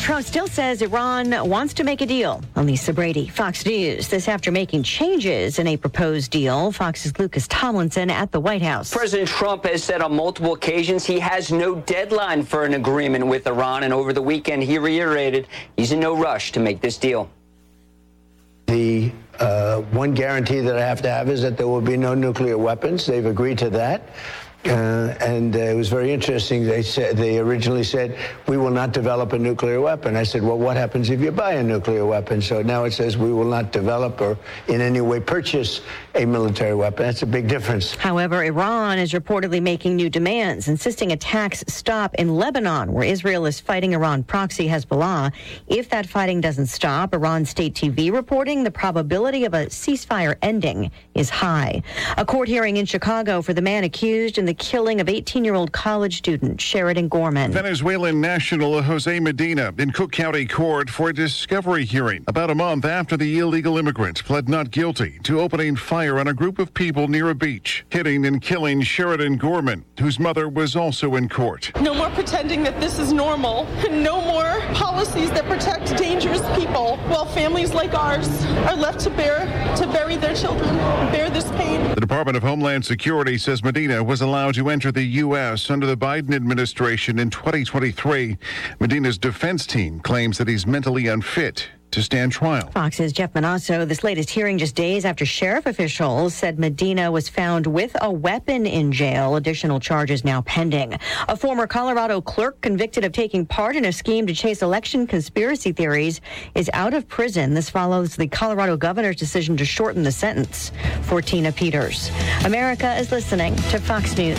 Trump still says Iran wants to make a deal. Lisa Brady, Fox News. This after making changes in a proposed deal. Fox's Lucas Tomlinson at the White House. President Trump has said on multiple occasions he has no deadline for an agreement with Iran. And over the weekend, he reiterated he's in no rush to make this deal. The one guarantee that I have to have is that there will be no nuclear weapons. They've agreed to that. And it was very interesting. They originally said, we will not develop a nuclear weapon. I said, well, what happens if you buy a nuclear weapon? So now it says we will not develop or in any way purchase a military weapon. That's a big difference. However, Iran is reportedly making new demands, insisting attacks stop in Lebanon, where Israel is fighting Iran proxy Hezbollah. If that fighting doesn't stop, Iran state TV reporting the probability of a ceasefire ending is high. A court hearing in Chicago for the man accused in the killing of 18-year-old college student Sheridan Gorman. Venezuelan national Jose Medina in Cook County Court for a discovery hearing about a month after the illegal immigrant pled not guilty to opening fire on a group of people near a beach, hitting and killing Sheridan Gorman, whose mother was also in court. No more pretending that this is normal. No more policies that protect dangerous people while families like ours are left to bury their children, bear this pain. The Department of Homeland Security says Medina was allowed to enter the U.S. under the Biden administration in 2023. Medina's defense team claims that he's mentally unfit to stand trial. Fox's Jeff Manasso. This latest hearing just days after sheriff officials said Medina was found with a weapon in jail. Additional charges now pending. A former Colorado clerk convicted of taking part in a scheme to chase election conspiracy theories is out of prison. This follows the Colorado governor's decision to shorten the sentence for Tina Peters. America is listening to Fox News.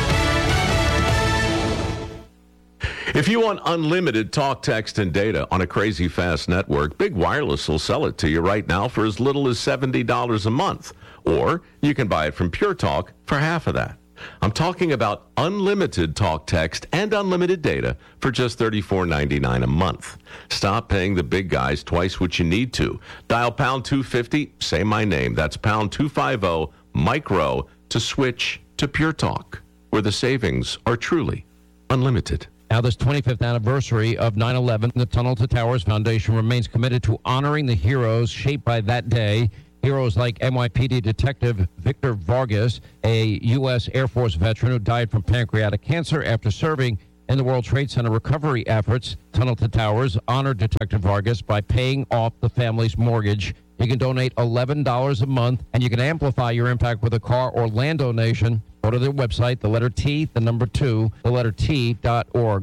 If you want unlimited talk, text, and data on a crazy fast network, Big Wireless will sell it to you right now for as little as $70 a month. Or you can buy it from Pure Talk for half of that. I'm talking about unlimited talk, text, and unlimited data for just $34.99 a month. Stop paying the big guys twice what you need to. Dial pound 250, say my name. That's pound 250, micro, to switch to Pure Talk, where the savings are truly unlimited. Now, this 25th anniversary of 9/11, the Tunnel to Towers Foundation remains committed to honoring the heroes shaped by that day. Heroes like NYPD Detective Victor Vargas, a U.S. Air Force veteran who died from pancreatic cancer after serving in the World Trade Center recovery efforts. Tunnel to Towers honored Detective Vargas by paying off the family's mortgage. You can donate $11 a month, and you can amplify your impact with a car or land donation. Go to their website, the letter T, the number 2, the letter T.org.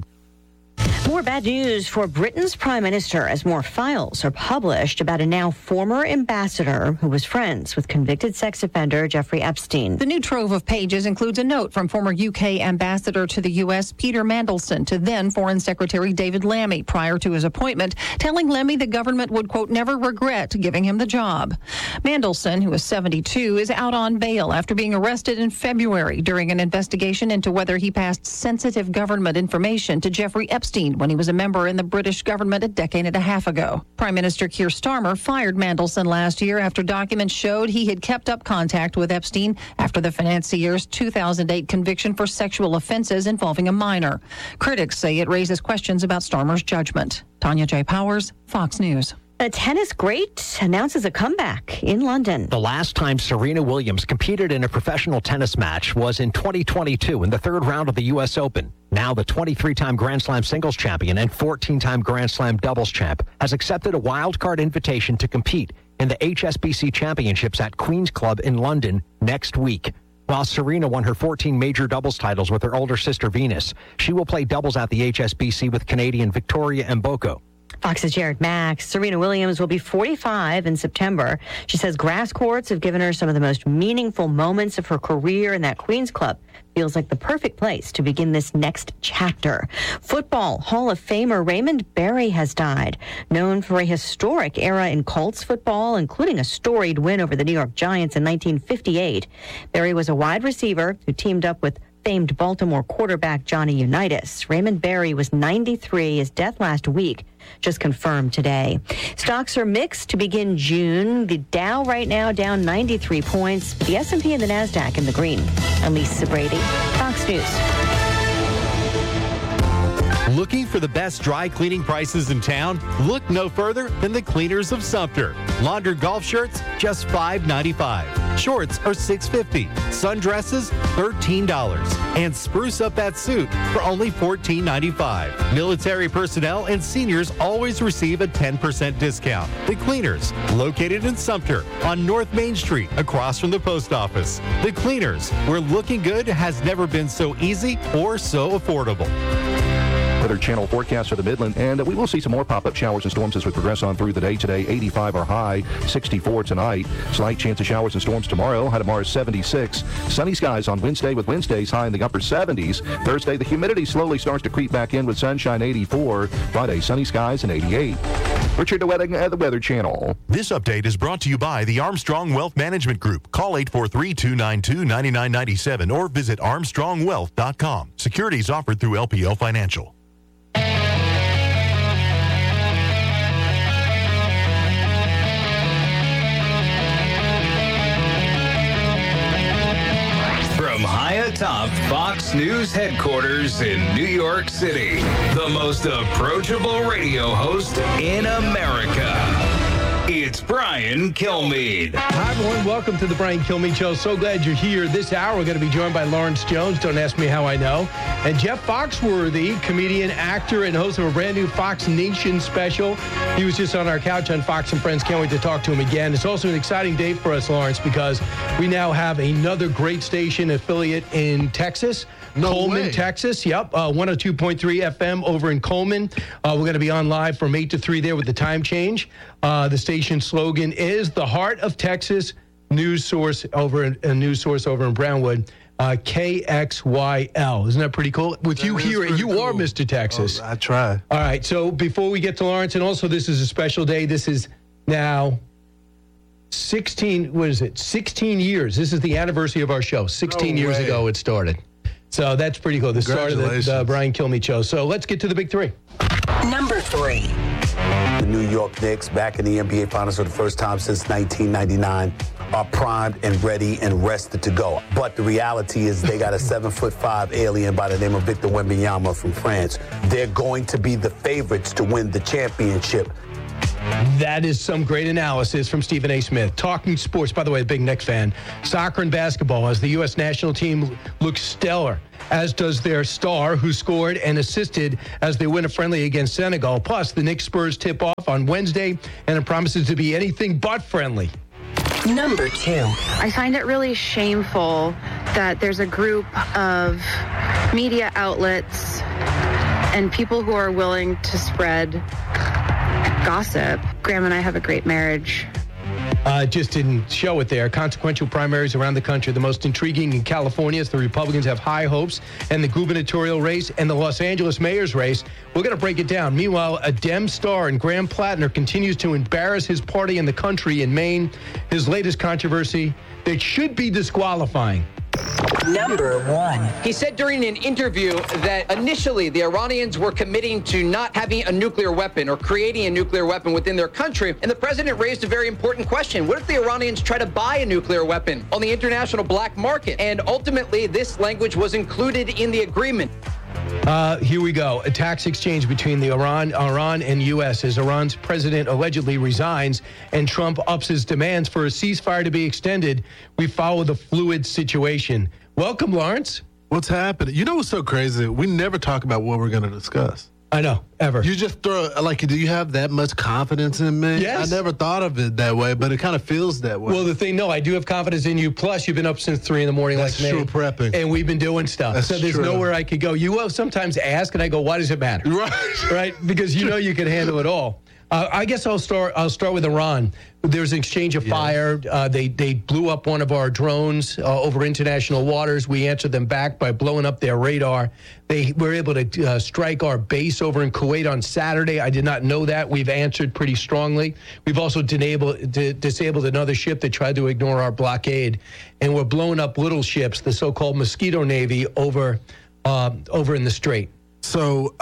More bad news for Britain's prime minister as more files are published about a now former ambassador who was friends with convicted sex offender Jeffrey Epstein. The new trove of pages includes a note from former UK ambassador to the U.S., Peter Mandelson, to then Foreign Secretary David Lammy prior to his appointment, telling Lammy the government would, quote, never regret giving him the job. Mandelson, who is 72, is out on bail after being arrested in February during an investigation into whether he passed sensitive government information to Jeffrey Epstein when he was a member in the British government a decade and a half ago. Prime Minister Keir Starmer fired Mandelson last year after documents showed he had kept up contact with Epstein after the financier's 2008 conviction for sexual offenses involving a minor. Critics say it raises questions about Starmer's judgment. Tanya J. Powers, Fox News. A tennis great announces a comeback in London. The last time Serena Williams competed in a professional tennis match was in 2022 in the third round of the U.S. Open. Now the 23-time Grand Slam singles champion and 14-time Grand Slam doubles champ has accepted a wild-card invitation to compete in the HSBC Championships at Queen's Club in London next week. While Serena won her 14 major doubles titles with her older sister Venus, she will play doubles at the HSBC with Canadian Victoria Mboko. Fox's Jared Max. Serena Williams will be 45 in September. She says grass courts have given her some of the most meaningful moments of her career, and that Queen's Club feels like the perfect place to begin this next chapter. Football Hall of Famer Raymond Berry has died. Known for a historic era in Colts football, including a storied win over the New York Giants in 1958. Berry was a wide receiver who teamed up with famed Baltimore quarterback Johnny Unitas. Raymond Berry was 93. His death last week just confirmed today. Stocks are mixed to begin June. The Dow right now down 93 points. The S&P and the NASDAQ in the green. I'm Lisa Brady, Fox News. Looking for the best dry cleaning prices in town? Look no further than the Cleaners of Sumter. Laundered golf shirts, just $5.95. Shorts are $6.50. Sundresses, $13. And spruce up that suit for only $14.95. Military personnel and seniors always receive a 10% discount. The Cleaners, located in Sumter on North Main Street, across from the post office. The Cleaners, where looking good has never been so easy or so affordable. Weather Channel forecast for the Midland, and we will see some more pop-up showers and storms as we progress on through the day today. 85 our high, 64 tonight. Slight chance of showers and storms tomorrow. High tomorrow is 76. Sunny skies on Wednesday with Wednesdays high in the upper 70s. Thursday, the humidity slowly starts to creep back in with sunshine, 84. Friday, sunny skies and 88. Richard DeWetting at the Weather Channel. This update is brought to you by the Armstrong Wealth Management Group. Call 843-292-9997 or visit armstrongwealth.com. Securities offered through LPL Financial. From high atop Fox News headquarters in New York City, the most approachable radio host in America. It's Brian Kilmeade. Hi, everyone. Welcome to the Brian Kilmeade Show. So glad you're here. This hour, we're going to be joined by Lawrence Jones. Don't ask me how I know. And Jeff Foxworthy, comedian, actor, and host of a brand new Fox Nation special. He was just on our couch on Fox and Friends. Can't wait to talk to him again. It's also an exciting day for us, Lawrence, because we now have another great station affiliate in Texas. Coleman, Texas. Yep. 102.3 FM over in Coleman. We're going to be on live from 8 to 3 there with the time change. The station slogan is the heart of Texas news source over in Brownwood. KXYL. Isn't that pretty cool? With you here, you are Mr. Texas. I try. All right. So before we get to Lawrence, and also this is a special day. This is now 16 years. This is the anniversary of our show. 16 years ago it started. So that's pretty cool. The start of the Brian Kilmeade Show. So let's get to the big three. Number 3. The New York Knicks, back in the NBA Finals for the first time since 1999, are primed and ready and rested to go. But the reality is they got a 7'5" alien by the name of Victor Wembanyama from France. They're going to be the favorites to win the championship. That is some great analysis from Stephen A. Smith. Talking sports, by the way, a big Knicks fan. Soccer and basketball, as the U.S. national team looks stellar, as does their star, who scored and assisted as they win a friendly against Senegal. Plus, the Knicks Spurs tip off on Wednesday, and it promises to be anything but friendly. Number 2. I find it really shameful that there's a group of media outlets and people who are willing to spread gossip. Graham and I have a great marriage. Just didn't show it there. Consequential primaries around the country. The most intriguing in California is the Republicans have high hopes, and the gubernatorial race and the Los Angeles mayor's race. We're going to break it down. Meanwhile, a Dem star and Graham Plattner continues to embarrass his party and the country in Maine. His latest controversy that should be disqualifying. Number 1. He said during an interview that initially the Iranians were committing to not having a nuclear weapon or creating a nuclear weapon within their country. And the president raised a very important question. What if the Iranians try to buy a nuclear weapon on the international black market? And ultimately, this language was included in the agreement. Here we go. A tax exchange between the Iran and U.S. as Iran's president allegedly resigns and Trump ups his demands for a ceasefire to be extended. We follow the fluid situation. Welcome, Lawrence. What's happening? You know what's so crazy? We never talk about what we're going to discuss. I know, ever. You just throw, do you have that much confidence in me? Yes. I never thought of it that way, but it kind of feels that way. Well, the thing, no, I do have confidence in you. Plus, you've been up since 3 a.m. That's like me. That's true prepping. And we've been doing stuff. That's so there's true. Nowhere I could go. You will sometimes ask, and I go, why does it matter? Right. Right? Because you know you can handle it all. I guess I'll start with Iran. There's an exchange of fire. They blew up one of our drones over international waters. We answered them back by blowing up their radar. They were able to strike our base over in Kuwait on Saturday. I did not know that. We've answered pretty strongly. We've also disabled another ship that tried to ignore our blockade. And we're blowing up little ships, the so-called Mosquito Navy, over in the Strait. So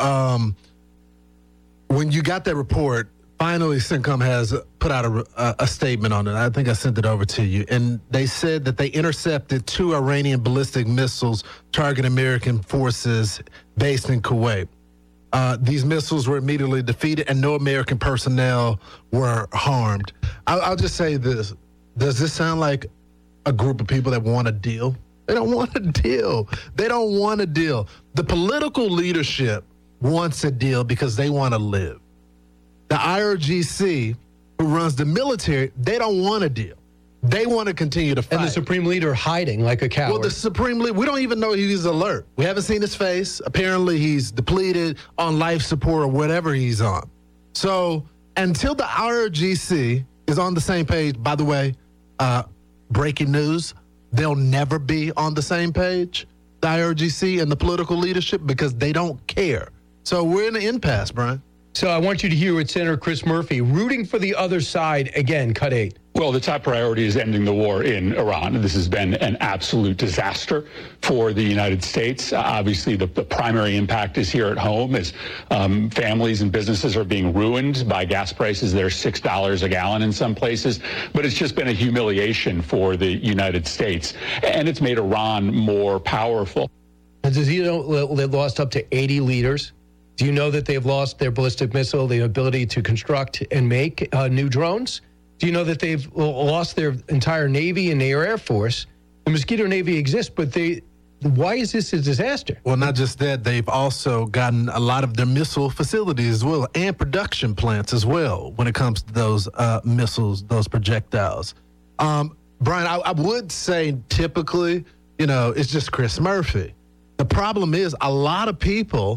when you got that report, finally, CENTCOM has put out a statement on it. I think I sent it over to you. And they said that they intercepted 2 Iranian ballistic missiles targeting American forces based in Kuwait. These missiles were immediately defeated and no American personnel were harmed. I'll just say this. Does this sound like a group of people that want a deal? They don't want a deal. They don't want a deal. The political leadership wants a deal because they want to live. The IRGC, who runs the military, they don't want a deal. They want to continue to fight. And the Supreme Leader hiding like a coward. Well, the Supreme Leader, we don't even know he's alert. We haven't seen his face. Apparently, he's depleted, on life support, or whatever he's on. So until the IRGC is on the same page, by the way, breaking news, they'll never be on the same page, the IRGC and the political leadership, because they don't care. So we're in an impasse, Brian. So I want you to hear what Senator Chris Murphy, rooting for the other side, again, cut 8. Well, the top priority is ending the war in Iran. This has been an absolute disaster for the United States. Obviously, the primary impact is here at home as families and businesses are being ruined by gas prices that are $6 a gallon in some places. But it's just been a humiliation for the United States. And it's made Iran more powerful. Does he know they've lost up to 80 leaders? Do you know that they've lost their ballistic missile, the ability to construct and make new drones? Do you know that they've lost their entire Navy and their Air Force? The Mosquito Navy exists, but why is this a disaster? Well, not just that. They've also gotten a lot of their missile facilities as well, and production plants as well when it comes to those missiles, those projectiles. Brian, I would say typically, it's just Chris Murphy. The problem is a lot of people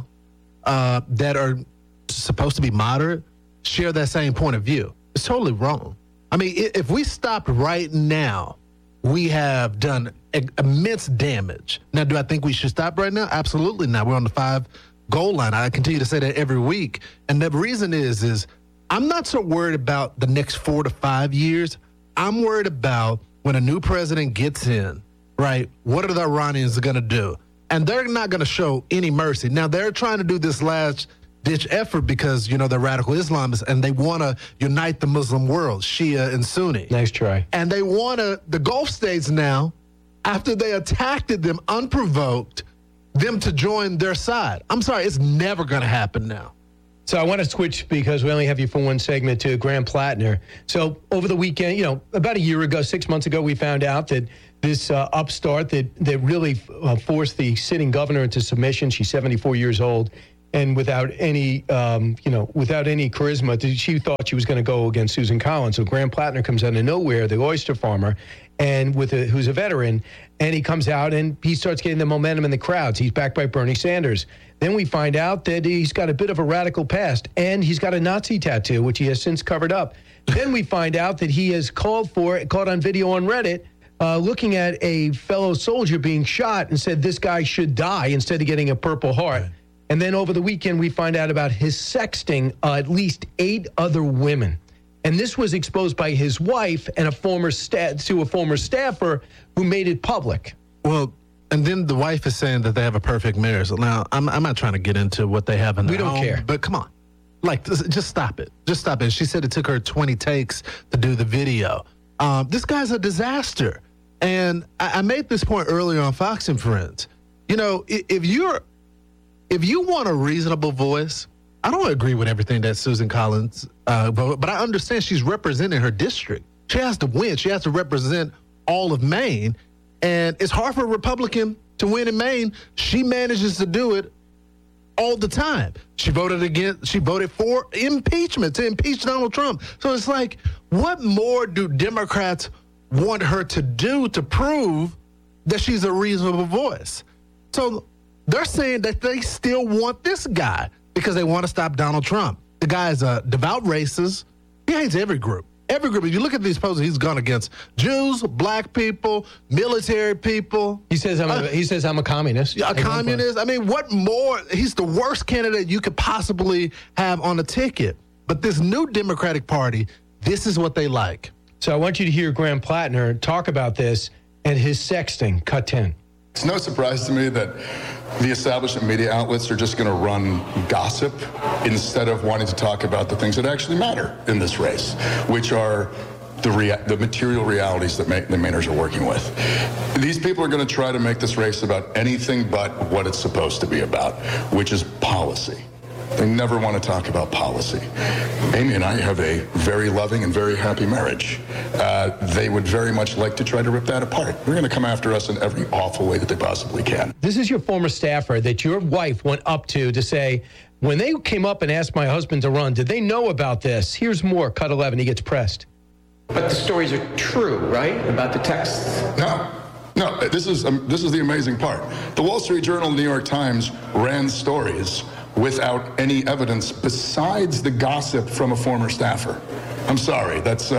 that are supposed to be moderate share that same point of view. It's totally wrong. I mean, if we stopped right now, we have done immense damage. Now, do I think we should stop right now? Absolutely not. We're on the 5-goal line. I continue to say that every week. And the reason is I'm not so worried about the next 4 to 5 years. I'm worried about when a new president gets in, right? What are the Iranians going to do? And they're not going to show any mercy. Now, they're trying to do this last-ditch effort because, they're radical Islamists, and they want to unite the Muslim world, Shia and Sunni. Nice try. And they want the Gulf states now, after they attacked them unprovoked, them to join their side. I'm sorry, it's never going to happen now. So I want to switch, because we only have you for one segment, to Graham Plattner. So over the weekend, about a year ago, 6 months ago, we found out that this upstart that really forced the sitting governor into submission. She's 74 years old, and without any charisma, she thought she was going to go against Susan Collins. So Graham Plattner comes out of nowhere, the oyster farmer, and who's a veteran, and he comes out and he starts getting the momentum in the crowds. He's backed by Bernie Sanders. Then we find out that he's got a bit of a radical past, and he's got a Nazi tattoo, which he has since covered up. Then we find out that he has caught on video on Reddit, looking at a fellow soldier being shot, and said this guy should die instead of getting a Purple Heart. Right. And then over the weekend, we find out about his sexting at least 8 other women. And this was exposed by his wife and a former staffer who made it public. Well, and then the wife is saying that they have a perfect marriage. Now, I'm not trying to get into what they have in their home. We don't care. But come on. Just stop it. Just stop it. She said it took her 20 takes to do the video. This guy's a disaster. And I made this point earlier on Fox and Friends. If you want a reasonable voice, I don't agree with everything that Susan Collins, but I understand she's representing her district. She has to win. She has to represent all of Maine. And it's hard for a Republican to win in Maine. She manages to do it all the time. She voted for impeachment, to impeach Donald Trump. So it's like, what more do Democrats want her to do to prove that she's a reasonable voice? So they're saying that they still want this guy because they want to stop Donald Trump. The guy is a devout racist. He hates every group. Every group. If you look at these posts, he's gone against Jews, black people, military people. He says I'm a communist. A communist. I mean, what more? He's the worst candidate you could possibly have on a ticket. But this new Democratic Party, this is what they like. So I want you to hear Graham Plattner talk about this and his sexting, cut 10. It's no surprise to me that the establishment media outlets are just going to run gossip instead of wanting to talk about the things that actually matter in this race, which are the material realities that the Mainers are working with. These people are going to try to make this race about anything but what it's supposed to be about, which is policy. They never want to talk about policy. Amy and I have a very loving and very happy marriage. They would very much like to try to rip that apart. They're going to come after us in every awful way that they possibly can. This is your former staffer that your wife went up to say, when they came up and asked my husband to run, did they know about this? Here's more. Cut 11. He gets pressed. But the stories are true, right? About the texts? No, this is the amazing part. The Wall Street Journal and the New York Times ran stories without any evidence besides the gossip from a former staffer. I'm sorry, that's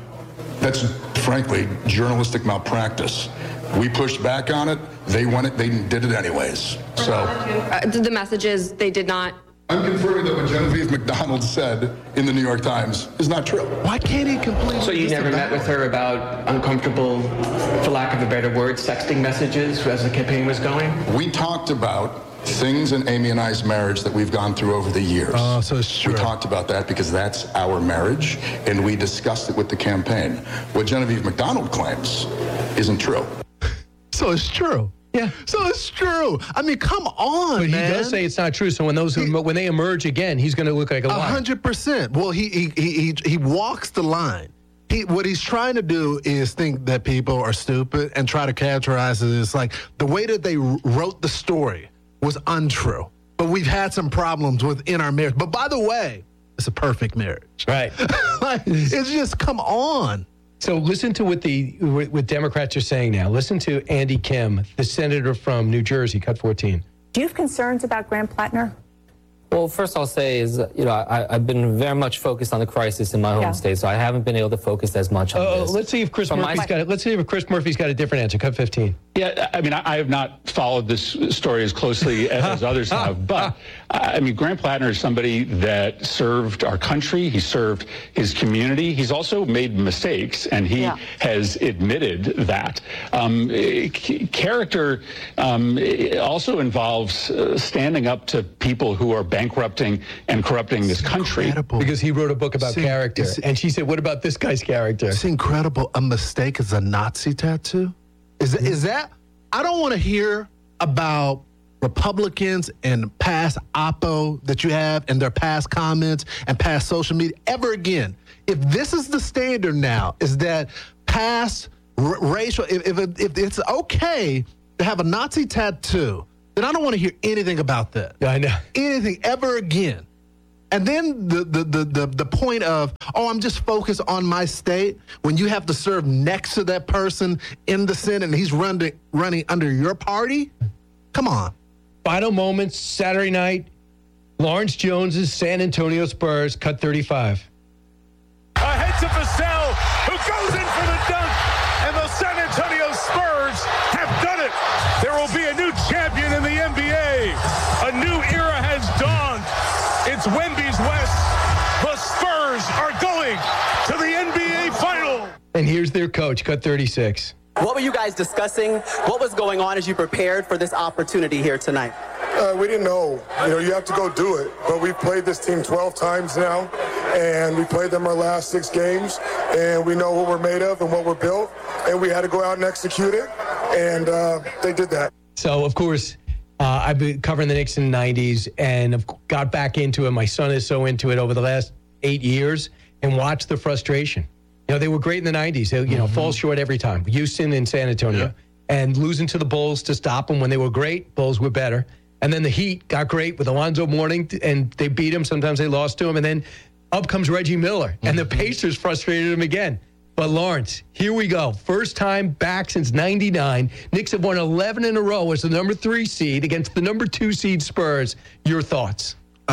frankly journalistic malpractice. We pushed back on it. They did it anyways. So the message is they did not. I'm confirming that what Genevieve McDonald said in the New York Times is not true. Why can't he completely? So you never met with her about uncomfortable, for lack of a better word, sexting messages as the campaign was going? We talked about things in Amy and I's marriage that we've gone through over the years. Oh, so it's true. We talked about that because that's our marriage, and we discussed it with the campaign. What Genevieve McDonald claims isn't true. So it's true. Yeah. So it's true. I mean, come on, but man. He does say it's not true. So when they emerge again, he's going to look like a liar. 100%. Well, he walks the line. What he's trying to do is think that people are stupid and try to characterize it as like the way that they wrote the story was untrue. But we've had some problems within our marriage. But by the way, it's a perfect marriage. Right. It's just, come on. So listen to what Democrats are saying now. Listen to Andy Kim, the senator from New Jersey, cut 14. Do you have concerns about Graham Plattner? Well, first I'll say is, I've been very much focused on the crisis in my home state, so I haven't been able to focus as much on this. Let's see if Chris Murphy's got a different answer. Cut 15. Yeah, I mean, I have not followed this story as closely as others have, but I mean, Graham Plattner is somebody that served our country. He served his community. He's also made mistakes, and he has admitted that. Character also involves standing up to people who are bankrupting and corrupting this country. Incredible. Because he wrote a book about character. And she said, what about this guy's character? It's incredible. A mistake is a Nazi tattoo? Is that? I don't want to hear about Republicans and past oppo that you have and their past comments and past social media ever again. If this is the standard now, is that past racial, if it's okay to have a Nazi tattoo, then I don't want to hear anything about that. Yeah, I know. Anything ever again. And then the point of, I'm just focused on my state, when you have to serve next to that person in the Senate and he's running under your party? Come on. Final moments, Saturday night, Lawrence Jones's San Antonio Spurs, cut 35. Ahead to Vassell, who goes in for the dunk, and the San Antonio Spurs have done it. There will be a new champion in the NBA. A new era has dawned. It's Wemby's West. The Spurs are going to the NBA Final. And here's their coach, cut 36. What were you guys discussing? What was going on as you prepared for this opportunity here tonight? We didn't know. You have to go do it. But we've played this team 12 times now, and we played them our last 6 games, and we know what we're made of and what we're built, and we had to go out and execute it, and they did that. So, of course, I've been covering the Knicks in the 90s and got back into it. My son is so into it over the last 8 years and watched the frustration. They were great in the 90s. They, fall short every time. Houston and San Antonio. And losing to the Bulls to stop them when they were great. Bulls were better. And then the Heat got great with Alonzo Mourning, and they beat him. Sometimes they lost to him. And then up comes Reggie Miller. And the Pacers frustrated him again. But Lawrence, here we go. First time back since 99. Knicks have won 11 in a row as the number 3 seed against the number 2 seed Spurs. Your thoughts?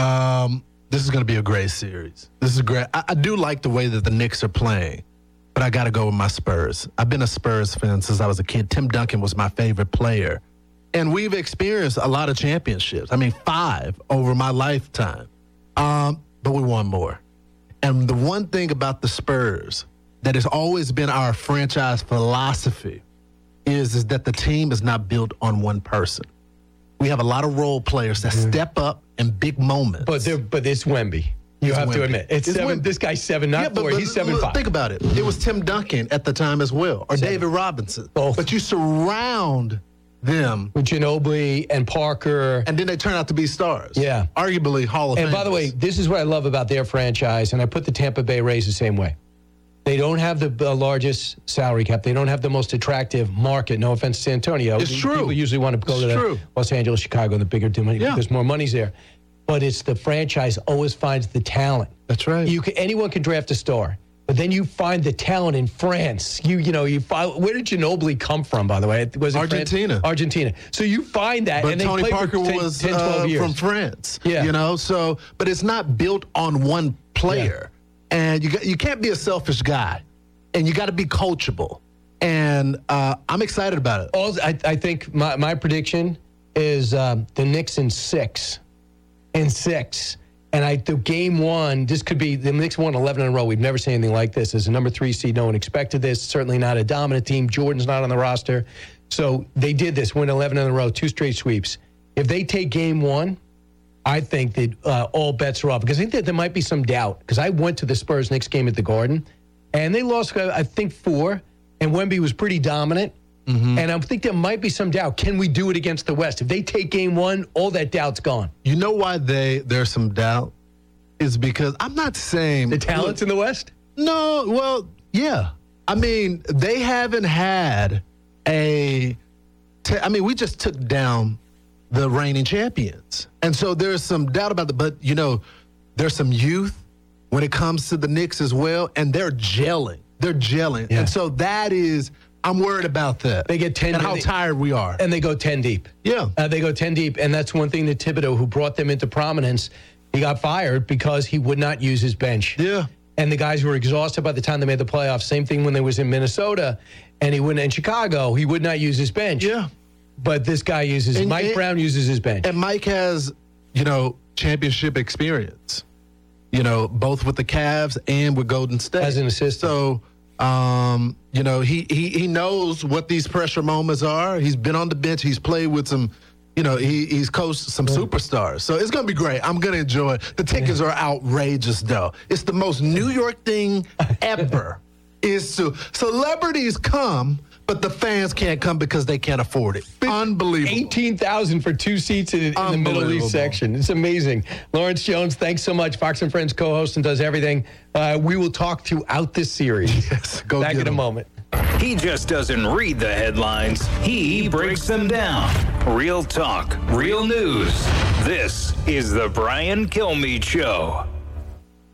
This is going to be a great series. This is great. I do like the way that the Knicks are playing, but I got to go with my Spurs. I've been a Spurs fan since I was a kid. Tim Duncan was my favorite player. And we've experienced a lot of championships. 5 over my lifetime. But we won more. And the one thing about the Spurs that has always been our franchise philosophy is that the team is not built on one person. We have a lot of role players that step up in big moments. But it's Wemby. You have to admit. It's 7. This guy's 7, not 4. He's 7'5". Think about it. It was Tim Duncan at the time as well, or David Robinson. Both. But you surround them. With Ginobili and Parker. And then they turn out to be stars. Yeah. Arguably Hall of Fame. And by the way, this is what I love about their franchise, and I put the Tampa Bay Rays the same way. They don't have the largest salary cap. They don't have the most attractive market. No offense to San Antonio. It's true. People usually want to go to Los Angeles, Chicago, and the bigger money because more money's there. But it's the franchise always finds the talent. That's right. Anyone can draft a star. But then you find the talent in France. You find, where did Ginobili come from, by the way? Was it Argentina. France? Argentina. So you find that, but and they Tony play Parker for 10, was 10, 12 years. from France. Yeah. So, but it's not built on one player. Yeah. And you can't be a selfish guy. And you got to be coachable. And I'm excited about it. I think my prediction is the Knicks in 6. And the game one, this could be, the Knicks won 11 in a row. We've never seen anything like this. As a number 3 seed, no one expected this. Certainly not a dominant team. Jordan's not on the roster. So they did this, win 11 in a row, 2 straight sweeps. If they take game one, I think that all bets are off. Because I think that there might be some doubt. Because I went to the Spurs-Knicks game at the Garden, and they lost, I think, 4. And Wemby was pretty dominant. Mm-hmm. And I think there might be some doubt. Can we do it against the West? If they take game one, all that doubt's gone. You know why there's some doubt? Is because I'm not saying... The talent's in the West? No, well, yeah. I mean, they haven't had we just took down the reigning champions. And so there's some doubt about it. But, there's some youth when it comes to the Knicks as well. And they're gelling. Yeah. And so that is... I'm worried about that. They get 10 and how tired we are. And they go 10 deep. Yeah. They go 10 deep. And that's one thing that Thibodeau, who brought them into prominence, he got fired because he would not use his bench. Yeah. And the guys were exhausted by the time they made the playoffs. Same thing when they was in Minnesota and he wouldn't in Chicago. He would not use his bench. Yeah. But this guy Mike Brown uses his bench. And Mike has, championship experience, both with the Cavs and with Golden State. As an assistant. So, he knows what these pressure moments are. He's been on the bench. He's played with some, he's coached some superstars. So it's going to be great. I'm going to enjoy it. The tickets are outrageous, though. It's the most New York thing ever. Celebrities come, but the fans can't come because they can't afford it. Unbelievable. $18,000 for 2 seats in the Middle East section. It's amazing. Lawrence Jones, thanks so much. Fox and Friends co-host and does everything. We will talk throughout this series. Yes, back in a moment. He just doesn't read the headlines. He breaks them down. Real talk, real news. This is the Brian Kilmeade Show.